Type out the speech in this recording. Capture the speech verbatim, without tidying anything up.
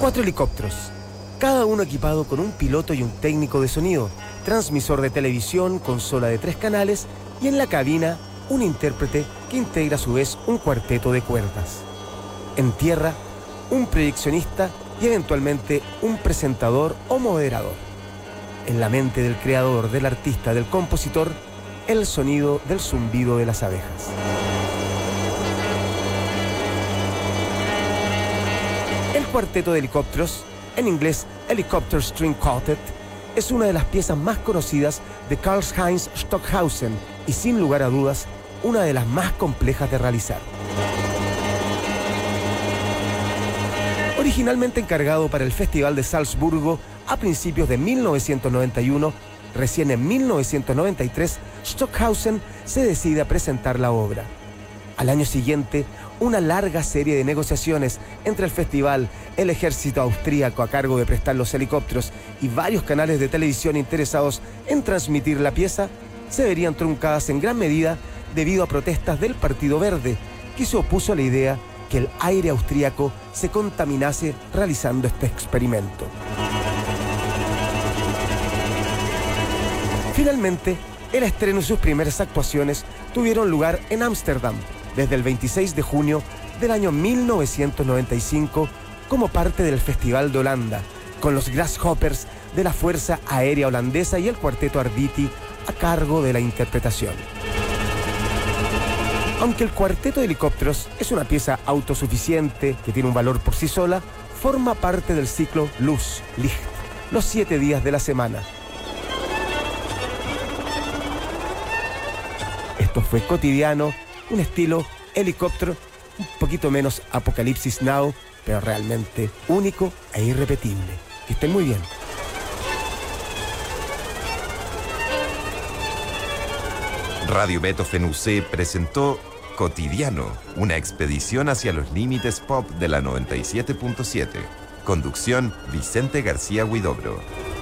Cuatro helicópteros, cada uno equipado con un piloto y un técnico de sonido, transmisor de televisión, consola de tres canales y en la cabina un intérprete que integra a su vez un cuarteto de cuerdas. En tierra, un proyeccionista y eventualmente un presentador o moderador. En la mente del creador, del artista, del compositor, el sonido del zumbido de las abejas. El cuarteto de helicópteros, en inglés Helicopter String Quartet, es una de las piezas más conocidas de Karlheinz Stockhausen y sin lugar a dudas, una de las más complejas de realizar. Originalmente encargado para el Festival de Salzburgo a principios de mil novecientos noventa y uno, recién en mil novecientos noventa y tres Stockhausen se decide a presentar la obra. Al año siguiente, una larga serie de negociaciones entre el festival, el ejército austríaco a cargo de prestar los helicópteros y varios canales de televisión interesados en transmitir la pieza, se verían truncadas en gran medida debido a protestas del Partido Verde, que se opuso a la idea que el aire austríaco se contaminase realizando este experimento. Finalmente, el estreno y sus primeras actuaciones tuvieron lugar en Ámsterdam desde el veintiséis de junio del año mil novecientos noventa y cinco como parte del Festival de Holanda, con los Grasshoppers de la Fuerza Aérea Holandesa y el Cuarteto Arditi a cargo de la interpretación. Aunque el cuarteto de helicópteros es una pieza autosuficiente que tiene un valor por sí sola, forma parte del ciclo Luz, Licht, los siete días de la semana. Esto fue Cotidiano, un estilo helicóptero, un poquito menos Apocalipsis Now, pero realmente único e irrepetible. Que estén muy bien. Radio Beethoven U C presentó Cotidiano, una expedición hacia los límites pop de la noventa y siete punto siete. Conducción Vicente García Huidobro.